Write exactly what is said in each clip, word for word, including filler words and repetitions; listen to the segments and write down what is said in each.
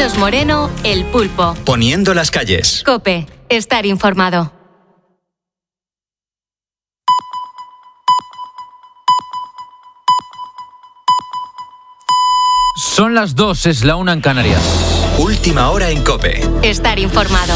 Carlos Moreno, El Pulpo. Poniendo las calles. COPE. Estar informado. Son las dos, es la una en Canarias. Última hora en COPE. Estar informado.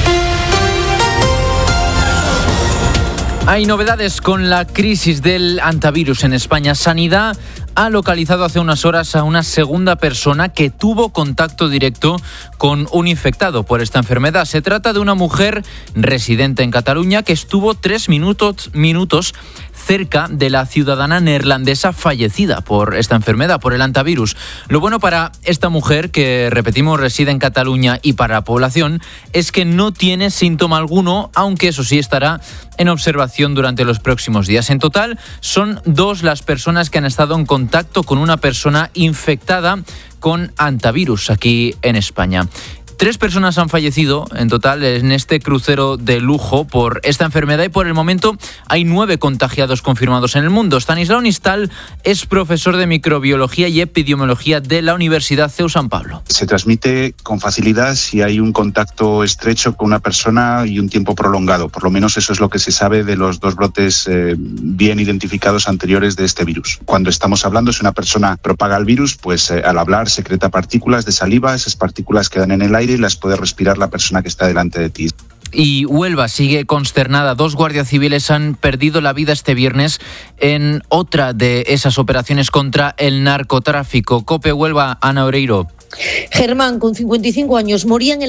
Hay novedades con la crisis del hantavirus en España. Sanidad ha localizado hace unas horas a una segunda persona que tuvo contacto directo con un infectado por esta enfermedad. Se trata de una mujer residente en Cataluña que estuvo tres minutos, minutos cerca de la ciudadana neerlandesa fallecida por esta enfermedad, por el hantavirus. Lo bueno para esta mujer, que repetimos reside en Cataluña, y para la población, es que no tiene síntoma alguno, aunque eso sí estará en observación durante los próximos días. En total, son dos las personas que han estado en contacto con una persona infectada con hantavirus aquí en España. Tres personas han fallecido en total en este crucero de lujo por esta enfermedad y por el momento hay nueve contagiados confirmados en el mundo. Stanislao Nistal es profesor de microbiología y epidemiología de la Universidad C E U San Pablo. Se transmite con facilidad si hay un contacto estrecho con una persona y un tiempo prolongado. Por lo menos eso es lo que se sabe de los dos brotes eh, bien identificados anteriores de este virus. Cuando estamos hablando, si una persona propaga el virus, pues eh, al hablar secreta partículas de saliva, esas partículas quedan en el aire y las puede respirar la persona que está delante de ti. Y Huelva sigue consternada. Dos guardias civiles han perdido la vida este viernes en otra de esas operaciones contra el narcotráfico. COPE Huelva, Ana Oreiro. Germán, con cincuenta y cinco años, moría en el